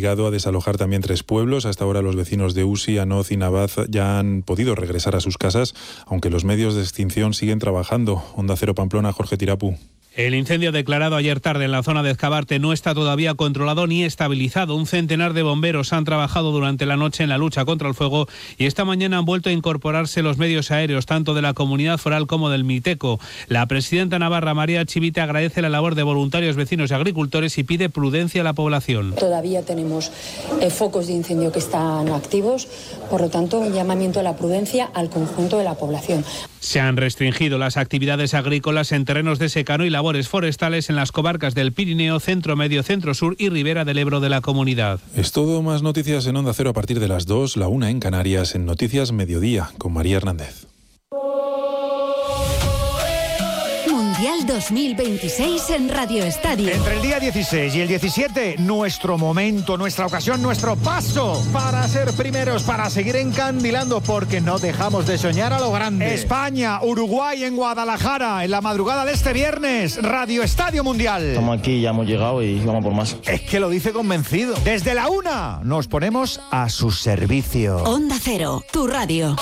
obligado a desalojar también 3 pueblos. Hasta ahora los vecinos de Usi, Anoz y Navaz ya han podido regresar a sus casas, aunque los medios de extinción siguen trabajando. Onda Cero Pamplona, Jorge Tirapu. El incendio declarado ayer tarde en la zona de Ezcabarte no está todavía controlado ni estabilizado. Un centenar de bomberos han trabajado durante la noche en la lucha contra el fuego y esta mañana han vuelto a incorporarse los medios aéreos, tanto de la Comunidad Foral como del Miteco. La presidenta navarra, María Chivite, agradece la labor de voluntarios, vecinos y agricultores y pide prudencia a la población. Todavía tenemos focos de incendio que están activos, por lo tanto, un llamamiento a la prudencia al conjunto de la población. Se han restringido las actividades agrícolas en terrenos de secano y labores forestales en las comarcas del Pirineo, Centro Medio, Centro Sur y Ribera del Ebro de la comunidad. Es todo, más noticias en Onda Cero a partir de las 2, la 1 en Canarias, en Noticias Mediodía, con María Hernández. Mundial 2026 en Radio Estadio. Entre el día 16 y el 17, nuestro momento, nuestra ocasión, nuestro paso para ser primeros, para seguir encandilando, porque no dejamos de soñar a lo grande. España, Uruguay en Guadalajara, en la madrugada de este viernes, Radio Estadio Mundial. Estamos aquí, ya hemos llegado y vamos por más. Es que lo dice convencido. Desde la 1 nos ponemos a su servicio. Onda Cero, tu radio.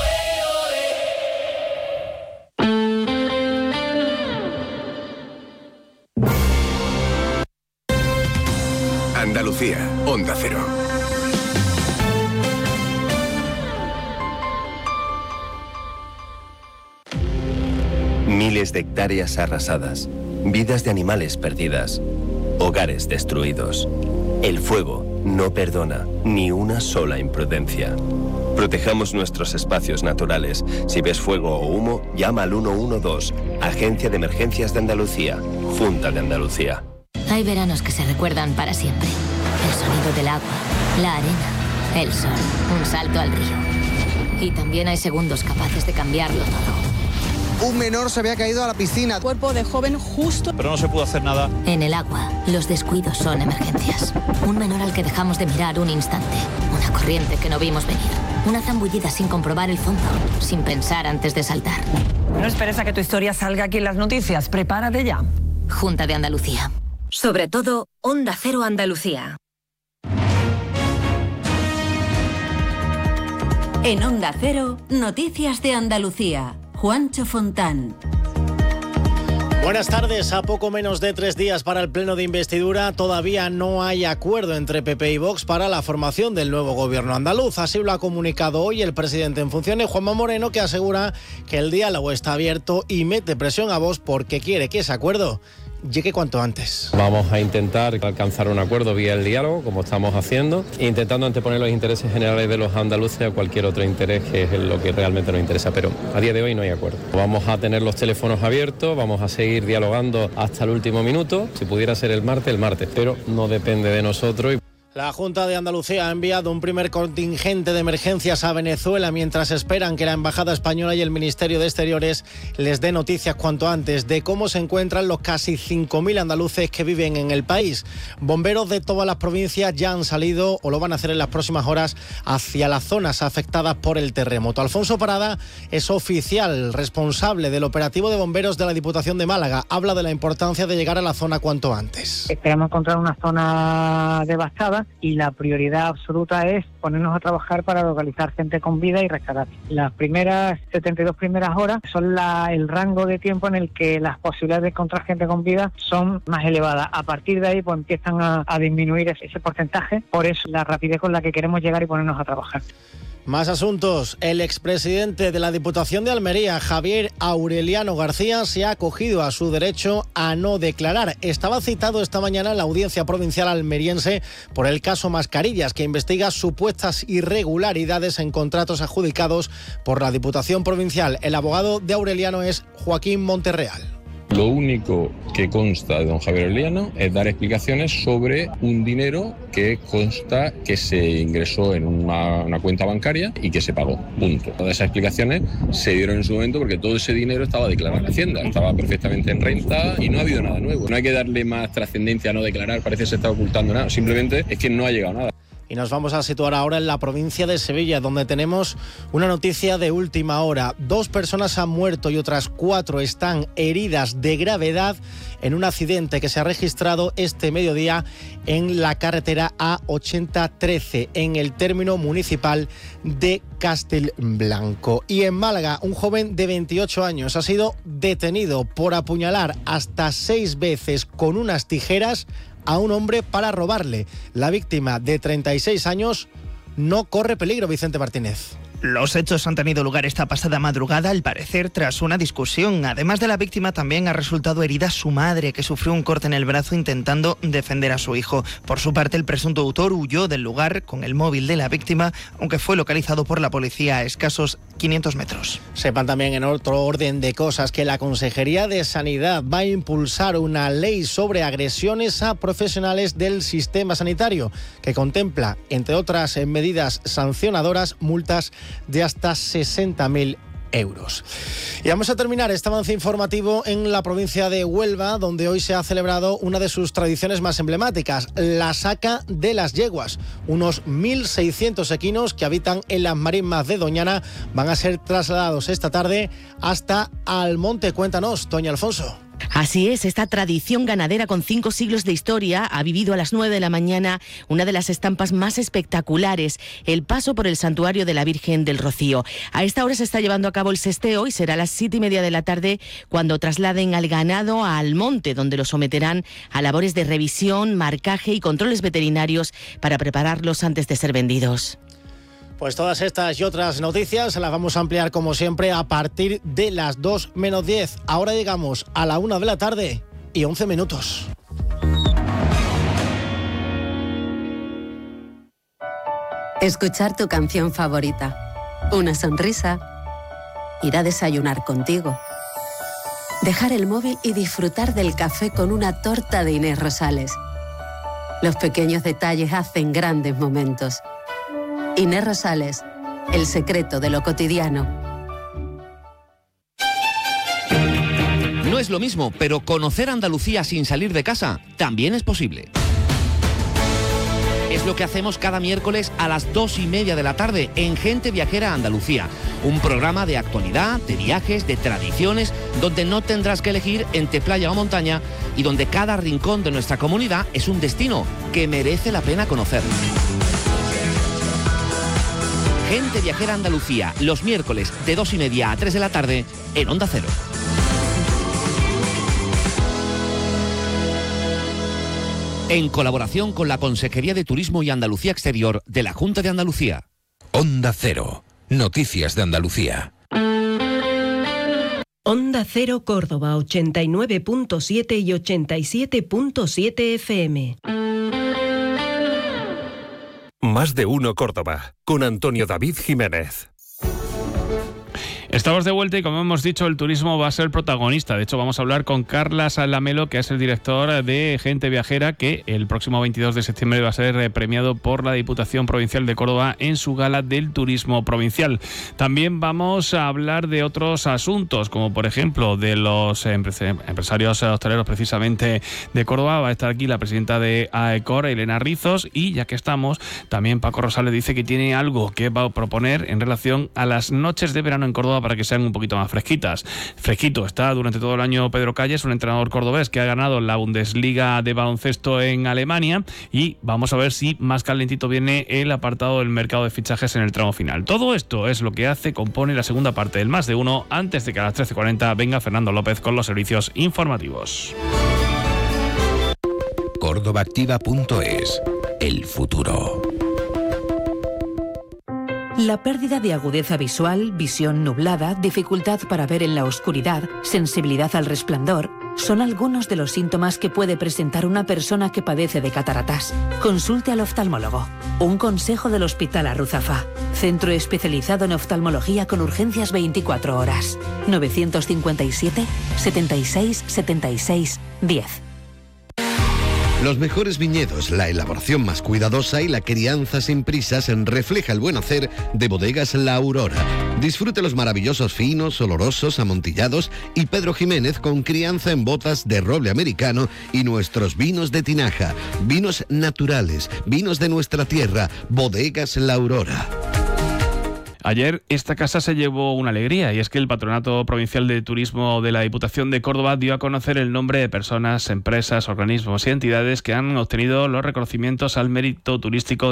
Andalucía, Onda Cero. Miles de hectáreas arrasadas, vidas de animales perdidas, hogares destruidos. El fuego no perdona ni una sola imprudencia. Protejamos nuestros espacios naturales. Si ves fuego o humo, llama al 112, Agencia de Emergencias de Andalucía, Junta de Andalucía. Hay veranos que se recuerdan para siempre. El sonido del agua, la arena, el sol, un salto al río. Y también hay segundos capaces de cambiarlo todo. Un menor se había caído a la piscina. Cuerpo de joven justo. Pero no se pudo hacer nada. En el agua, los descuidos son emergencias. Un menor al que dejamos de mirar un instante. Una corriente que no vimos venir. Una zambullida sin comprobar el fondo, sin pensar antes de saltar. No esperes a que tu historia salga aquí en las noticias. Prepárate ya. Junta de Andalucía. Sobre todo, Onda Cero Andalucía. En Onda Cero, Noticias de Andalucía. Juancho Fontán. Buenas tardes. A poco menos de 3 días para el pleno de investidura, todavía no hay acuerdo entre PP y Vox para la formación del nuevo gobierno andaluz. Así lo ha comunicado hoy el presidente en funciones, Juanma Moreno, que asegura que el diálogo está abierto y mete presión a Vox porque quiere que ese acuerdo llegue cuanto antes. Vamos a intentar alcanzar un acuerdo vía el diálogo, como estamos haciendo, intentando anteponer los intereses generales de los andaluces a cualquier otro interés, que es lo que realmente nos interesa, pero a día de hoy no hay acuerdo. Vamos a tener los teléfonos abiertos, vamos a seguir dialogando hasta el último minuto, si pudiera ser el martes, pero no depende de nosotros. La Junta de Andalucía ha enviado un primer contingente de emergencias a Venezuela mientras esperan que la Embajada Española y el Ministerio de Exteriores les dé noticias cuanto antes de cómo se encuentran los casi 5.000 andaluces que viven en el país. Bomberos de todas las provincias ya han salido o lo van a hacer en las próximas horas hacia las zonas afectadas por el terremoto. Alfonso Parada es oficial responsable del operativo de bomberos de la Diputación de Málaga. Habla de la importancia de llegar a la zona cuanto antes. Esperamos encontrar una zona devastada y la prioridad absoluta es ponernos a trabajar para localizar gente con vida y rescatar. Las primeras 72 primeras horas son el rango de tiempo en el que las posibilidades de encontrar gente con vida son más elevadas. A partir de ahí pues empiezan a disminuir ese porcentaje, por eso la rapidez con la que queremos llegar y ponernos a trabajar. Más asuntos. El expresidente de la Diputación de Almería, Javier Aureliano García, se ha acogido a su derecho a no declarar. Estaba citado esta mañana en la Audiencia Provincial almeriense por el caso Mascarillas, que investiga supuestas irregularidades en contratos adjudicados por la Diputación Provincial. El abogado de Aureliano es Joaquín Monterreal. Lo único que consta de don Javier Aureliano es dar explicaciones sobre un dinero que consta que se ingresó en una cuenta bancaria y que se pagó, punto. Todas esas explicaciones se dieron en su momento porque todo ese dinero estaba declarado en Hacienda, estaba perfectamente en renta y no ha habido nada nuevo. No hay que darle más trascendencia a no declarar, parece que se está ocultando nada, simplemente es que no ha llegado nada. Y nos vamos a situar ahora en la provincia de Sevilla, donde tenemos una noticia de última hora. 2 personas han muerto y otras 4 están heridas de gravedad en un accidente que se ha registrado este mediodía en la carretera A8013, en el término municipal de Castelblanco. Y en Málaga, un joven de 28 años ha sido detenido por apuñalar hasta 6 veces con unas tijeras a un hombre para robarle. La víctima, de 36 años, no corre peligro, Vicente Martínez. Los hechos han tenido lugar esta pasada madrugada, al parecer tras una discusión. Además de la víctima, también ha resultado herida su madre, que sufrió un corte en el brazo intentando defender a su hijo. Por su parte, el presunto autor huyó del lugar con el móvil de la víctima, aunque fue localizado por la policía a escasos 500 metros. Sepan también, en otro orden de cosas, que la Consejería de Sanidad va a impulsar una ley sobre agresiones a profesionales del sistema sanitario, que contempla, entre otras medidas sancionadoras, multas de hasta 60.000 euros. Y vamos a terminar este avance informativo en la provincia de Huelva, donde hoy se ha celebrado una de sus tradiciones más emblemáticas, la saca de las yeguas. Unos 1.600 equinos que habitan en las marismas de Doñana van a ser trasladados esta tarde hasta Almonte. Cuéntanos, Toña Alfonso. Así es, esta tradición ganadera con 5 siglos de historia ha vivido a las 9 de la mañana una de las estampas más espectaculares, el paso por el santuario de la Virgen del Rocío. A esta hora se está llevando a cabo el sesteo y será a las 7:30 de la tarde cuando trasladen al ganado a Almonte, donde lo someterán a labores de revisión, marcaje y controles veterinarios para prepararlos antes de ser vendidos. Pues todas estas y otras noticias las vamos a ampliar, como siempre, a partir de las 2 menos 10. Ahora llegamos a la 1 de la tarde y 11 minutos. Escuchar tu canción favorita, una sonrisa, ir a desayunar contigo, dejar el móvil y disfrutar del café con una torta de Inés Rosales. Los pequeños detalles hacen grandes momentos. Inés Rosales, el secreto de lo cotidiano. No es lo mismo, pero conocer Andalucía sin salir de casa también es posible. Es lo que hacemos cada miércoles a las 2:30 de la tarde en Gente Viajera Andalucía. Un programa de actualidad, de viajes, de tradiciones, donde no tendrás que elegir entre playa o montaña y donde cada rincón de nuestra comunidad es un destino que merece la pena conocer. Gente Viajera Andalucía, los miércoles de 2:30 a 3 de la tarde en Onda Cero. En colaboración con la Consejería de Turismo y Andalucía Exterior de la Junta de Andalucía. Onda Cero, noticias de Andalucía. Onda Cero Córdoba 89.7 y 87.7 FM. Más de uno Córdoba, con Antonio David Jiménez. Estamos de vuelta y, como hemos dicho, el turismo va a ser protagonista. De hecho, vamos a hablar con Carla Lamelo, que es el director de Gente Viajera, que el próximo 22 de septiembre va a ser premiado por la Diputación Provincial de Córdoba en su gala del turismo provincial. También vamos a hablar de otros asuntos, como por ejemplo de los empresarios hosteleros precisamente de Córdoba. Va a estar aquí la presidenta de AECOR, Elena Rizos, y ya que estamos, también Paco Rosales dice que tiene algo que va a proponer en relación a las noches de verano en Córdoba para que sean un poquito más fresquitas. Fresquito está durante todo el año Pedro Calles, un entrenador cordobés que ha ganado la Bundesliga de baloncesto en Alemania, y vamos a ver si más calentito viene el apartado del mercado de fichajes en el tramo final. Todo esto es lo que compone la segunda parte del Más de Uno, antes de que a las 13:40 venga Fernando López con los servicios informativos. Córdobaactiva.es, el futuro. La pérdida de agudeza visual, visión nublada, dificultad para ver en la oscuridad, sensibilidad al resplandor, son algunos de los síntomas que puede presentar una persona que padece de cataratas. Consulte al oftalmólogo. Un consejo del Hospital Arruzafa, centro especializado en oftalmología con urgencias 24 horas. 957 76 76 10. Los mejores viñedos, la elaboración más cuidadosa y la crianza sin prisas refleja el buen hacer de Bodegas La Aurora. Disfrute los maravillosos finos, olorosos, amontillados y Pedro Jiménez con crianza en botas de roble americano y nuestros vinos de tinaja, vinos naturales, vinos de nuestra tierra, Bodegas La Aurora. Ayer esta casa se llevó una alegría y es que el Patronato Provincial de Turismo de la Diputación de Córdoba dio a conocer el nombre de personas, empresas, organismos y entidades que han obtenido los reconocimientos al mérito turístico